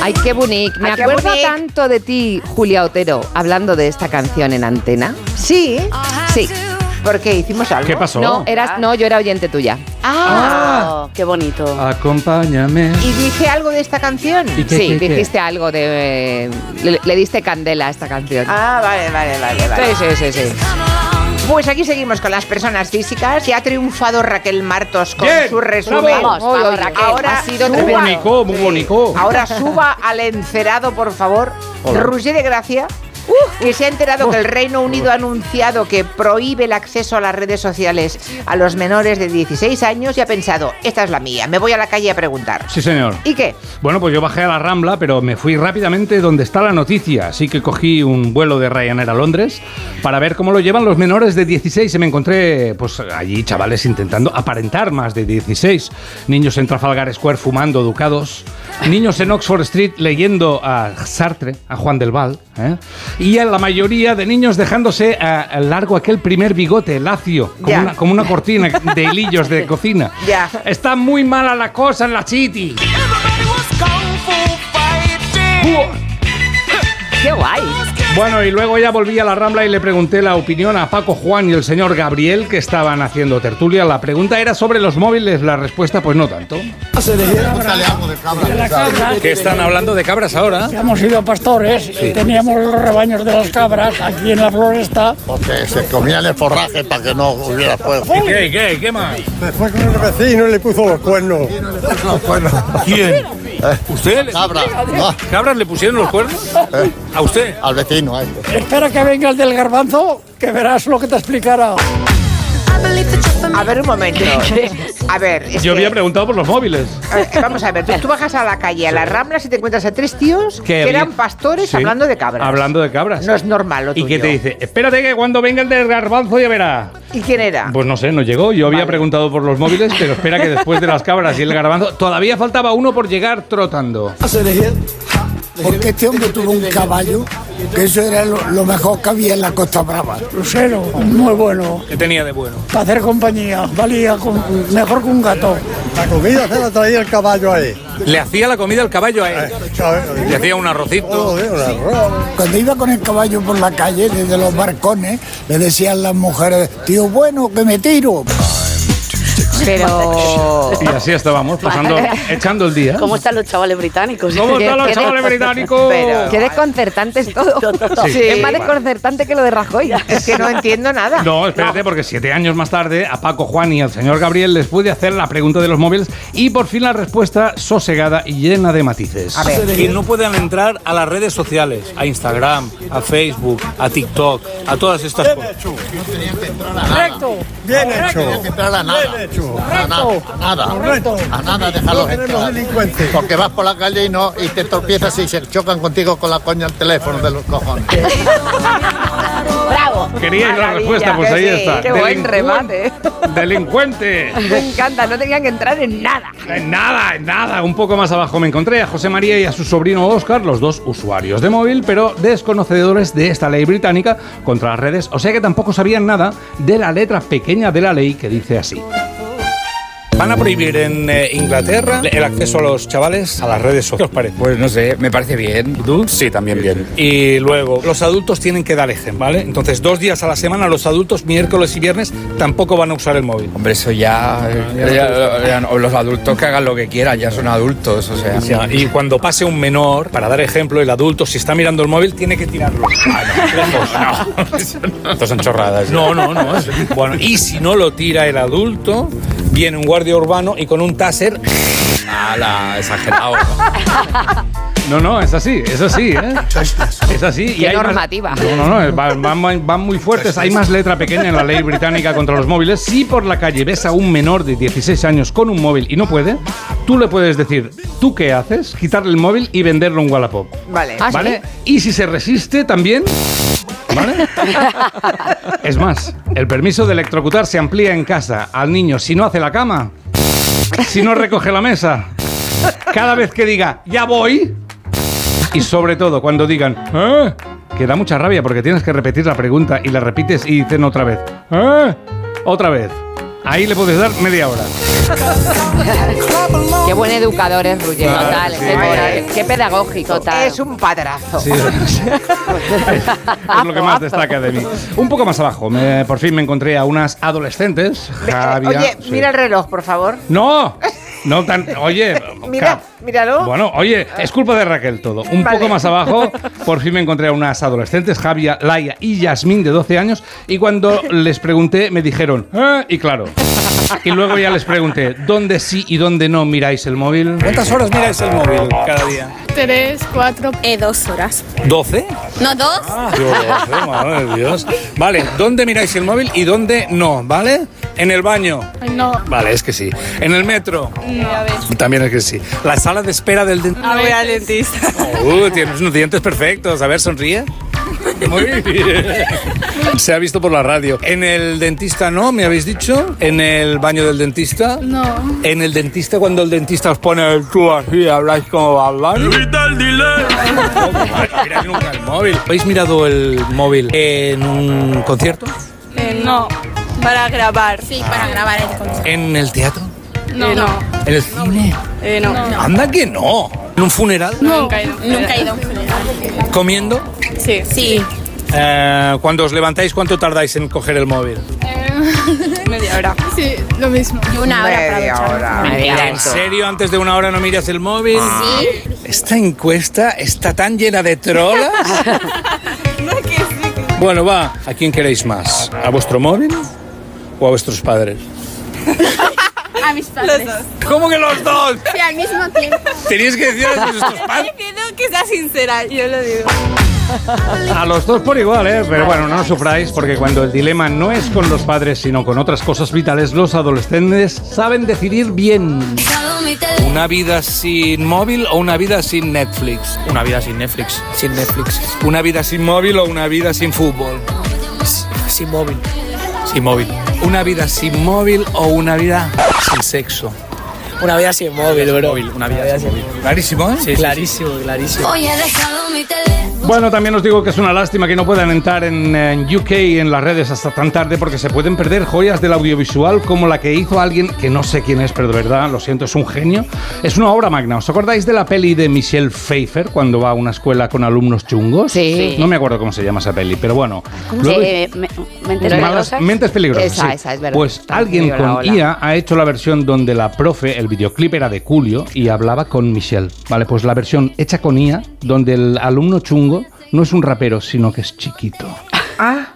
Ay, qué bonito. Me acuerdo tanto de ti, Julia Otero, hablando de esta canción en antena. Sí. Sí. ¿Por qué? ¿Hicimos algo? ¿Qué pasó? No, yo era oyente tuya. Qué bonito. Acompáñame. ¿Y dije algo de esta canción? Sí, dijiste algo de... Le diste candela a esta canción. Vale. Sí. Pues aquí seguimos con las personas físicas. Ya ha triunfado Raquel Martos con su resumen. Vamos, Raquel. Ahora ha sido muy bonito. Ahora suba al encerado, por favor. Hola. Roger de Gracia, que se ha enterado que el Reino Unido ha anunciado que prohíbe el acceso a las redes sociales a los menores de 16 años y ha pensado, esta es la mía, me voy a la calle a preguntar. Sí, señor. ¿Y qué? Bueno, pues yo bajé a la Rambla, pero me fui rápidamente donde está la noticia. Así que cogí un vuelo de Ryanair a Londres para ver cómo lo llevan los menores de 16 y me encontré, pues allí chavales intentando aparentar más de 16. Niños en Trafalgar Square fumando ducados. Niños en Oxford Street leyendo a Sartre, a Juan del Val, y a la mayoría de niños dejándose a largo aquel primer bigote lacio, como una cortina de hilillos de cocina. Ya. Está muy mala la cosa en la City. ¡Qué guay! Bueno, y luego ya volví a la Rambla y le pregunté la opinión a Paco Juan y el señor Gabriel, que estaban haciendo tertulia. La pregunta era sobre los móviles, la respuesta pues no tanto. ¿Qué están hablando de cabras ahora? Hemos sido pastores y teníamos los rebaños de las cabras aquí en la floresta. Porque se comían el forraje para que no hubiera fuego. ¿Qué más? Se fue con el vecino y le puso los cuernos. ¿Quién? ¿Usted? Cabra. ¿Cabras le pusieron los cuernos? ¿A usted? Al vecino. Espera que venga el del garbanzo, que verás lo que te explicará. A ver, un momento. A ver, Yo había preguntado por los móviles. Vamos a ver, tú bajas a la calle, a las Ramblas y te encuentras a tres tíos que eran pastores hablando de cabras. Hablando de cabras. No es normal lo tuyo. ¿Y qué te dice? Espérate que cuando venga el del garbanzo ya verá. ¿Y quién era? Pues no sé, no llegó. Yo había preguntado por los móviles, pero espera que después de las cabras y el garbanzo todavía faltaba uno por llegar trotando. Porque este hombre tuvo un caballo, que eso era lo mejor que había en la Costa Brava. Lucero, muy bueno. ¿Qué tenía de bueno? Para hacer compañía, valía mejor que un gato. La comida se la traía el caballo ahí. ¿Le hacía la comida al caballo a él? ¿Le hacía un arrocito? Cuando iba con el caballo por la calle, desde los barcones, le decían las mujeres, tío bueno, que me tiro. Pero... Y así estábamos, echando el día. ¿Cómo están los chavales británicos? ¿Cómo están los chavales británicos? Qué desconcertante es todo. Sí. Es más desconcertante que lo de Rajoy. Es que no entiendo nada. No, espérate, porque 7 años más tarde a Paco Juan y al señor Gabriel les pude hacer la pregunta de los móviles y por fin la respuesta sosegada y llena de matices. A ver. Que no puedan entrar a las redes sociales, a Instagram, a Facebook, a TikTok, a todas estas cosas. Correcto. Bien hecho. No tenían que entrar a nada. A nada dejarlos entrar. Porque vas por la calle y te tropiezas y se chocan contigo con la coña al teléfono de los cojones. ¡Bravo! ¿Queríais la respuesta? Pues ahí está. ¡Qué buen remate! ¡Delincuente! Me encanta, no tenían que entrar en nada. En nada. Un poco más abajo me encontré a José María y a su sobrino Óscar, los dos usuarios de móvil, pero desconocedores de esta ley británica contra las redes, o sea que tampoco sabían nada de la letra pequeña de la ley que dice así. ¿Van a prohibir en Inglaterra el acceso a los chavales a las redes sociales? ¿Qué os parece? Pues no sé, me parece bien. ¿Tú? Sí, también bien. Y luego, los adultos tienen que dar ejemplo, ¿vale? Entonces, 2 días a la semana, los adultos, miércoles y viernes, tampoco van a usar el móvil. Hombre, eso ya los adultos que hagan lo que quieran, ya son adultos, o sea. Ya, y cuando pase un menor, para dar ejemplo, el adulto, si está mirando el móvil, tiene que tirarlo. No. Estas son chorradas. No. Bueno, y si no lo tira el adulto, viene un guardia urbano y con un taser... ¡Hala! Exagerado. No, es así, ¿eh? Es así. Qué normativa. Van muy fuertes. Hay más letra pequeña en la ley británica contra los móviles. Si por la calle ves a un menor de 16 años con un móvil y no puede, tú le puedes decir, ¿tú qué haces? Quitarle el móvil y venderlo en Wallapop. Vale. ¿Vale? Y si se resiste también... ¿Vale? Es más, el permiso de electrocutar se amplía en casa al niño si no hace la cama, si no recoge la mesa, cada vez que diga ya voy, y sobre todo cuando digan que da mucha rabia porque tienes que repetir la pregunta y la repites y dicen otra vez otra vez. ahí le puedes dar media hora. Qué buen educador es Ruggero. Total, sí. qué pedagógico. Total. Es un padrazo. Sí, es lo que más destaca de mí. Un poco más abajo, por fin me encontré a unas adolescentes. Oye, mira el reloj, por favor. ¡No! No tan. Oye. Míralo. Bueno, oye, es culpa de Raquel todo. Un poco más abajo, por fin me encontré a unas adolescentes, Javier, Laia y Yasmín, de 12 años. Y cuando les pregunté, me dijeron, y claro. Y luego ya les pregunté, ¿dónde sí y dónde no miráis el móvil? ¿Cuántas horas miráis el móvil cada día? 3, 4, 2 horas. ¿12? No, 2. Yo 12, madre de Dios. Vale, ¿dónde miráis el móvil y dónde no? ¿Vale? ¿En el baño? No. Vale, es que sí. ¿En el metro? No, a ver. También es que sí. ¿La sala de espera del dentista? A ver, al dentista. Tienes unos dientes perfectos. A ver, sonríe. Muy bien. Se ha visto por la radio. ¿En el dentista no, me habéis dicho? ¿En el baño del dentista? No. ¿En el dentista cuando el dentista os pone el tú así, habláis como hablar? Evita el delay. No miráis nunca el móvil. ¿Habéis mirado el móvil en un concierto? No. Para grabar. Sí, para grabar el concierto. ¿En el teatro? No. ¿En el cine? No. Anda que no. ¿En un funeral? Nunca he ido a un funeral. ¿Comiendo? Sí. Cuando os levantáis, ¿cuánto tardáis en coger el móvil? Media hora. Sí, lo mismo. Una hora. ¿En serio antes de una hora no miras el móvil? Sí. Esta encuesta está tan llena de trolas. No, que sí. Bueno, va. ¿A quién queréis más? ¿A vuestro móvil o a vuestros padres? A mis padres. Los dos. ¿Cómo que los dos? Sí, al mismo tiempo. Teníais que decir a vuestros padres. Estoy diciendo que sea sincera, yo lo digo. A los dos por igual, ¿eh? Pero bueno, no os sufráis, porque cuando el dilema no es con los padres, sino con otras cosas vitales, los adolescentes saben decidir bien. ¿Una vida sin móvil o una vida sin Netflix? Una vida sin Netflix. Sin Netflix. ¿Una vida sin móvil o una vida sin fútbol? Sin móvil. Sin móvil. ¿Una vida sin móvil o una vida sin sexo? Una vida sin móvil, bro. Una vida sin móvil. ¿Clarísimo, eh? Sí, clarísimo, clarísimo. Bueno, también os digo que es una lástima que no puedan entrar en UK, en las redes, hasta tan tarde, porque se pueden perder joyas del audiovisual como la que hizo alguien que no sé quién es, pero de verdad, lo siento, es un genio. Es una obra magna. ¿Os acordáis de la peli de Michelle Pfeiffer cuando va a una escuela con alumnos chungos? Sí. No me acuerdo cómo se llama esa peli, pero bueno. Mentes peligrosas. Esa, es verdad. Pues alguien con IA ha hecho la versión donde la profe, el videoclip era de Coolio y hablaba con Michelle. Vale, pues la versión hecha con IA, donde el alumno chungo no es un rapero, sino que es chiquito. Ah.